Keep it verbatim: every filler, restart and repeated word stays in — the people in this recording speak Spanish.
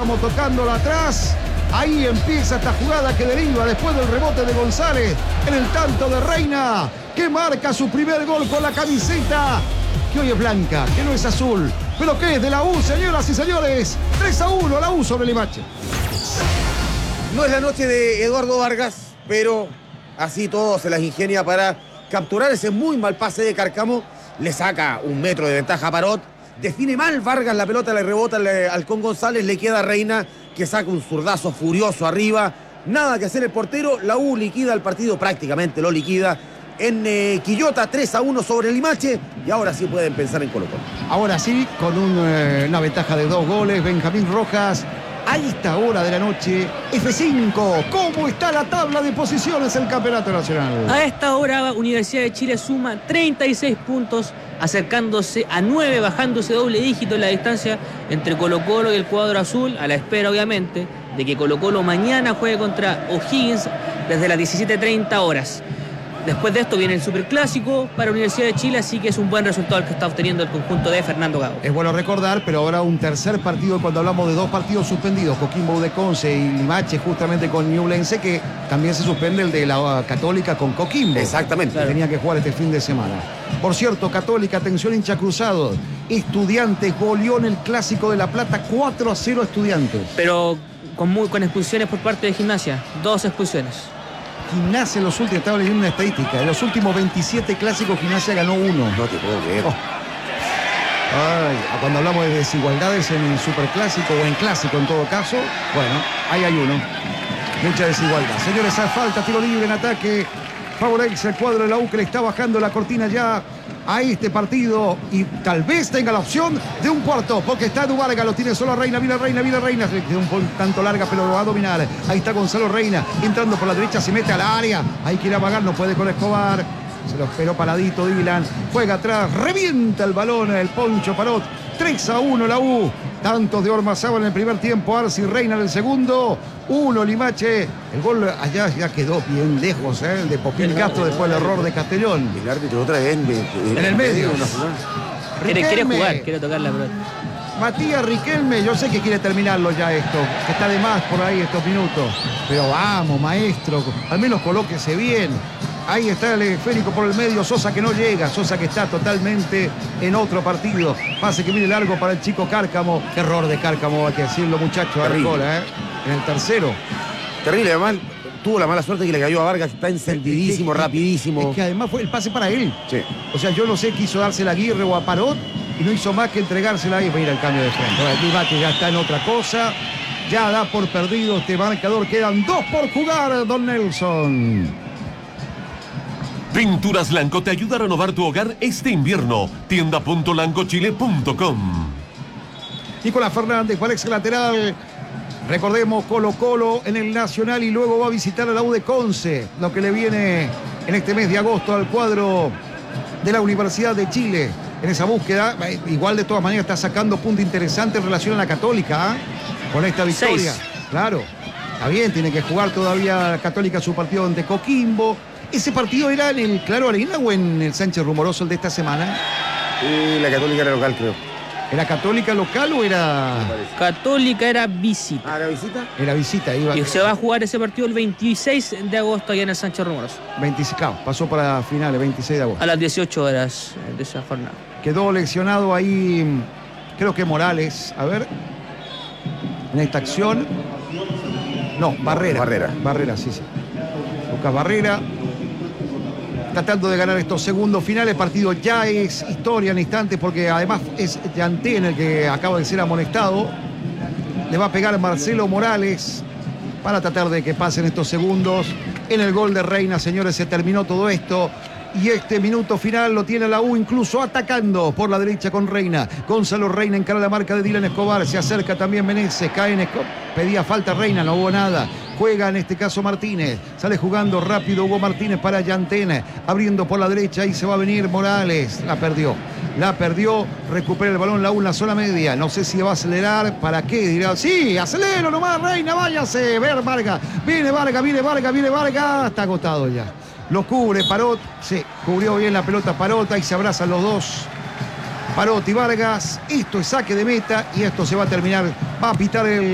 Cárcamo tocándola atrás. Ahí empieza esta jugada que deriva después del rebote de González en el tanto de Reina, que marca su primer gol con la camiseta, que hoy es blanca, que no es azul, pero que es de la U, señoras y señores. tres a uno la U sobre Limache. No es la noche de Eduardo Vargas, pero así todo se las ingenia para capturar ese muy mal pase de Cárcamo. Le saca un metro de ventaja a Parot. Define mal Vargas la pelota, le rebota al Halcón González, le queda Reina, que saca un zurdazo furioso arriba. Nada que hacer el portero. La U liquida el partido, prácticamente lo liquida en eh, Quillota, tres a uno sobre Limache. Y ahora sí pueden pensar en Colo-Colo. Ahora sí, con un, eh, una ventaja de dos goles, Benjamín Rojas. A esta hora de la noche, F cinco. ¿Cómo está la tabla de posiciones el Campeonato Nacional? A esta hora, Universidad de Chile suma treinta y seis puntos, acercándose a nueve, bajándose doble dígito en la distancia entre Colo-Colo y el cuadro azul, a la espera, obviamente, de que Colo-Colo mañana juegue contra O'Higgins desde las diecisiete treinta horas. Después de esto viene el Superclásico para Universidad de Chile, así que es un buen resultado el que está obteniendo el conjunto de Fernando Gago. Es bueno recordar, pero ahora un tercer partido cuando hablamos de dos partidos suspendidos, Coquimbo de Conce y Limache justamente con Ñublense, que también se suspende el de la Católica con Coquimbo. Exactamente. Claro. Tenía que jugar este fin de semana. Por cierto, Católica, atención hincha cruzado, Estudiantes goleó en el Clásico de La Plata cuatro a cero Estudiantes. Pero con, muy, con expulsiones por parte de Gimnasia, dos expulsiones. Gimnasia en los últimos, estaba leyendo una estadística, en los últimos veintisiete clásicos Gimnasia ganó uno. No te puedo creer. Oh. Ay, cuando hablamos de desigualdades en el superclásico o en clásico en todo caso, bueno, ahí hay uno. Mucha desigualdad. Señores, a falta, tiro libre en ataque. Favorece el cuadro de la U, que le está bajando la cortina ya a este partido y tal vez tenga la opción de un cuarto, porque está Edu Vargas, lo tiene solo Reina, viene Reina, viene Reina, se quedó un tanto larga pero lo va a dominar. Ahí está Gonzalo Reina, entrando por la derecha, se mete al área, ahí quiere amagar, no puede con Escobar, se lo esperó paradito Dylan, juega atrás, revienta el balón, el Poncho Parot, tres a uno la U. Tantos de Ormazábal en el primer tiempo, Arce y Reina en el segundo, uno Limache. El gol allá ya quedó bien lejos, ¿eh? El de Popín Castro después del error de Castellón. El árbitro otra vez en, en, en el medio. Quiere, quiere jugar, quiere tocar la pelota. Matías Riquelme, yo sé que quiere terminarlo ya esto, que está de más por ahí estos minutos. Pero vamos, maestro, al menos colóquese bien. Ahí está el esférico por el medio, Sosa que no llega, Sosa que está totalmente en otro partido. Pase que viene largo para el chico Cárcamo. Qué error de Cárcamo, hay que decirlo, muchachos. Arcola, ¿eh? En el tercero. Terrible, además tuvo la mala suerte que le cayó a Vargas, está encendidísimo, es que, rapidísimo. Es que además fue el pase para él. Sí. O sea, yo no sé, quiso dársela a Aguirre o a Parot y no hizo más que entregársela ahí para ir al cambio de frente. Ahora, el debate ya está en otra cosa. Ya da por perdido este marcador. Quedan dos por jugar, don Nelson. Pinturas Lanco te ayuda a renovar tu hogar este invierno. tienda punto lancochile punto com. Nicolás Fernández, para ex lateral. Recordemos, Colo Colo en el Nacional y luego va a visitar a la U de Conce, lo que le viene en este mes de agosto al cuadro de la Universidad de Chile. En esa búsqueda, igual de todas maneras está sacando punto interesante en relación a la Católica, ¿eh? Con esta victoria. Seis. Claro, está bien, tiene que jugar todavía Católica su partido ante Coquimbo. ¿Ese partido era en el Claro Arena o en el Sánchez Rumoroso el de esta semana? Y la Católica era local, creo. ¿Era Católica local o era...? Católica era visita. ¿Ah, era visita? Era visita. Iba... Y se va a jugar ese partido el veintiséis de agosto allá en el Sánchez Rumoroso. veintiséis, claro, pasó para finales, veintiséis de agosto. A las dieciocho horas de esa jornada. Quedó lesionado ahí, creo que Morales. A ver, en esta acción... No, Barrera. Barrera. Barrera, sí, sí. Lucas Barrera. Tratando de ganar estos segundos finales. El partido ya es historia en instantes porque además es Yantén el que acaba de ser amonestado. Le va a pegar Marcelo Morales para tratar de que pasen estos segundos. En el gol de Reina, señores, se terminó todo esto. Y este minuto final lo tiene la U incluso atacando por la derecha con Reina. Gonzalo Reina encara la marca de Dylan Escobar. Se acerca también Meneses. Cae en Escobar. Pedía falta Reina, no hubo nada. Juega en este caso Martínez. Sale jugando rápido Hugo Martínez para Yantén. Abriendo por la derecha y se va a venir Morales. La perdió. La perdió. Recupera el balón la U en la zona media. No sé si va a acelerar. ¿Para qué? Dirá, sí, acelero nomás Reina, váyase. Ver Vargas. Viene Vargas, viene Vargas, viene Vargas. Está agotado ya. Lo cubre Parot, sí, cubrió bien la pelota Parot, y se abrazan los dos. Parot y Vargas, esto es saque de meta y esto se va a terminar, va a pitar el